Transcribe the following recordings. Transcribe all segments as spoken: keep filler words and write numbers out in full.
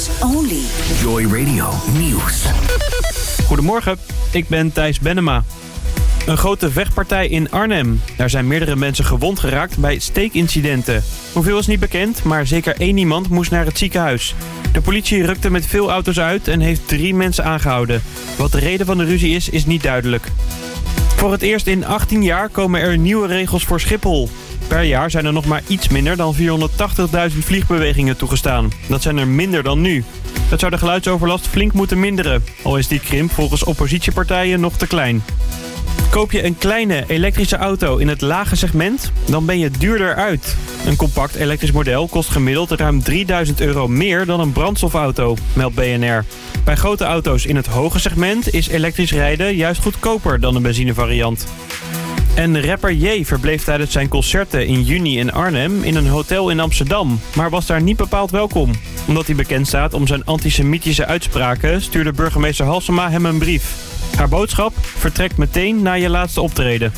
News only. Joy Radio Nieuws. Goedemorgen, ik ben Thijs Bennema. Een grote vechtpartij in Arnhem. Daar zijn meerdere mensen gewond geraakt bij steekincidenten. Hoeveel is niet bekend, maar zeker één iemand moest naar het ziekenhuis. De politie rukte met veel auto's uit en heeft drie mensen aangehouden. Wat de reden van de ruzie is, is niet duidelijk. Voor het eerst in achttien jaar komen er nieuwe regels voor Schiphol. Per jaar zijn er nog maar iets minder dan vierhonderdtachtigduizend vliegbewegingen toegestaan. Dat zijn er minder dan nu. Dat zou de geluidsoverlast flink moeten minderen. Al is die krimp volgens oppositiepartijen nog te klein. Koop je een kleine elektrische auto in het lage segment, dan ben je duurder uit. Een compact elektrisch model kost gemiddeld ruim drieduizend euro meer dan een brandstofauto, meldt B N R. Bij grote auto's in het hoge segment is elektrisch rijden juist goedkoper dan een benzinevariant. En rapper J verbleef tijdens zijn concerten in juni in Arnhem in een hotel in Amsterdam, maar was daar niet bepaald welkom. Omdat hij bekend staat om zijn antisemitische uitspraken, stuurde burgemeester Halsema hem een brief. Haar boodschap: vertrek meteen na je laatste optreden.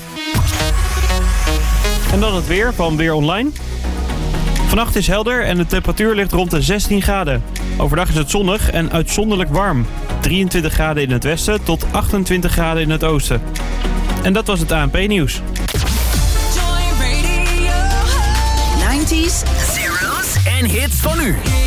En dan het weer van Weer Online. Vannacht is helder en de temperatuur ligt rond de zestien graden. Overdag is het zonnig en uitzonderlijk warm. drieëntwintig graden in het westen tot achtentwintig graden in het oosten. En dat was het A N P-nieuws. nineties, Zeros en hits van nu.